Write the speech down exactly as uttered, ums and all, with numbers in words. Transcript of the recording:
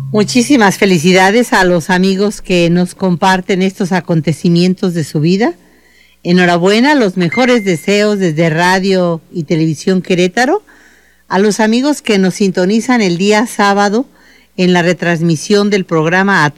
Muchísimas felicidades a los amigos que nos comparten estos acontecimientos de su vida. Enhorabuena, los mejores deseos desde Radio y Televisión Querétaro. A los amigos que nos sintonizan el día sábado en la retransmisión del programa A